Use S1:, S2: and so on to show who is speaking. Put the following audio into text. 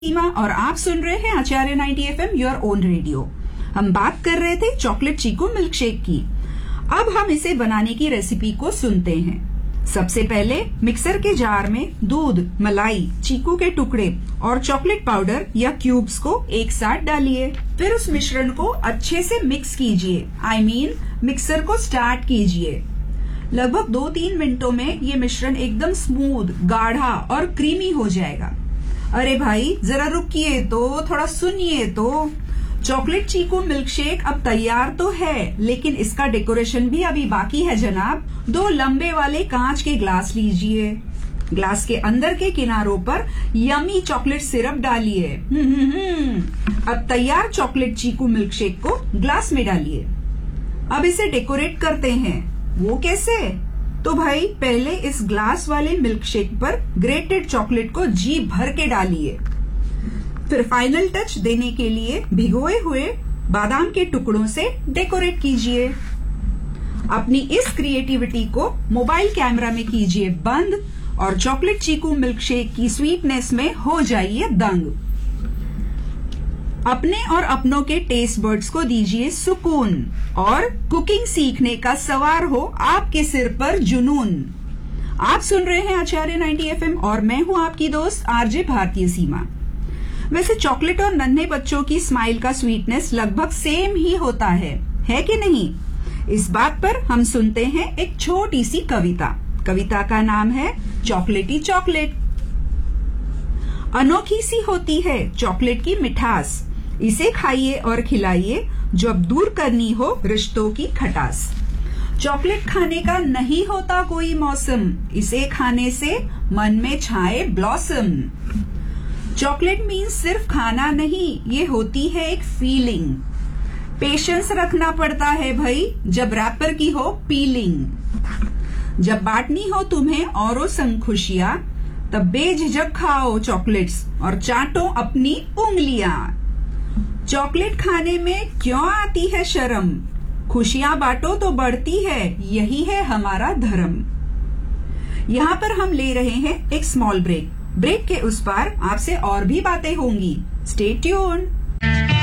S1: सीमा और आप सुन रहे हैं आचार्य 90 FM योर ओन रेडियो। हम बात कर रहे थे चॉकलेट चीकू मिल्क शेक की। अब हम इसे बनाने की रेसिपी को सुनते हैं। सबसे पहले मिक्सर के जार में दूध, मलाई, चीकू के टुकड़े और चॉकलेट पाउडर या क्यूब्स को एक साथ डालिए। फिर उस मिश्रण को अच्छे से मिक्स कीजिए। मिक्सर को स्टार्ट कीजिए। लगभग 2-3 मिनटों में ये मिश्रण एकदम स्मूथ, गाढ़ा और क्रीमी हो जाएगा। अरे भाई जरा रुकिए तो, थोड़ा सुनिए तो। चॉकलेट चीकू मिल्क शेक अब तैयार तो है, लेकिन इसका डेकोरेशन भी अभी बाकी है जनाब। 2 लंबे वाले कांच के ग्लास लीजिए। ग्लास के अंदर के किनारों पर यमी चॉकलेट सिरप डालिए। अब तैयार चॉकलेट चीकू मिल्क शेक को ग्लास में डालिए। अब इसे डेकोरेट करते हैं। वो कैसे? तो भाई पहले इस ग्लास वाले मिल्क शेक पर ग्रेटेड चॉकलेट को जी भर के डालिए। फिर फाइनल टच देने के लिए भिगोए हुए बादाम के टुकड़ों से डेकोरेट कीजिए। अपनी इस क्रिएटिविटी को मोबाइल कैमरा में कीजिए बंद और चॉकलेट चीकू मिल्क शेक की स्वीटनेस में हो जाइए दंग। अपने और अपनों के टेस्ट बर्ड्स को दीजिए सुकून और कुकिंग सीखने का सवार हो आपके सिर पर जुनून। आप सुन रहे हैं आचार्य 90 FM और मैं हूं आपकी दोस्त आरजे भारतीय सीमा। वैसे चॉकलेट और नन्हे बच्चों की स्माइल का स्वीटनेस लगभग सेम ही होता है कि नहीं? इस बात पर हम सुनते हैं एक छोटी सी कविता। कविता का नाम है चॉकलेटी चॉकलेट। अनोखी सी होती है चॉकलेट की मिठास, इसे खाइए और खिलाइए जब दूर करनी हो रिश्तों की खटास। चॉकलेट खाने का नहीं होता कोई मौसम, इसे खाने से मन में छाए ब्लॉसम। चॉकलेट मीन्स सिर्फ खाना नहीं, ये होती है एक फीलिंग। पेशेंस रखना पड़ता है भाई जब रैपर की हो पीलिंग। जब बांटनी हो तुम्हें औरों संग खुशियां, तब बेझिझक खाओ चॉकलेट्स और चाटो अपनी उंगलियां। चॉकलेट खाने में क्यों आती है शर्म, खुशियां बांटो तो बढ़ती है, यही है हमारा धर्म। यहाँ पर हम ले रहे हैं एक स्मॉल ब्रेक। ब्रेक के उस पार आपसे और भी बातें होंगी। Stay tuned.